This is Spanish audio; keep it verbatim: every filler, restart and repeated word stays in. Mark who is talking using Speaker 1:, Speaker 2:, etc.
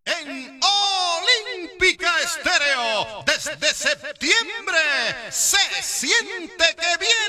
Speaker 1: En Olímpica Estéreo, desde septiembre, se siente que viene.